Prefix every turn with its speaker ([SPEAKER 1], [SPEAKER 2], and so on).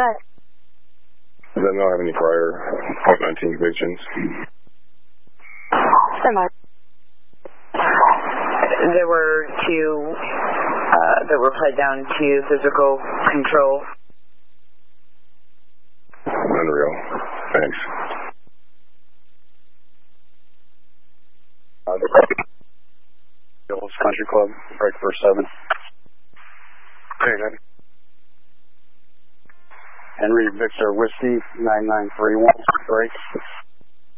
[SPEAKER 1] by.
[SPEAKER 2] Does that not have any prior .19 convictions?
[SPEAKER 1] Stand by.
[SPEAKER 3] There were two that were pled down to physical control.
[SPEAKER 2] Unreal. Thanks.
[SPEAKER 4] Hills Country Club, break for 7.
[SPEAKER 2] Okay, then.
[SPEAKER 4] Henry Victor Whiskey, 9931, break.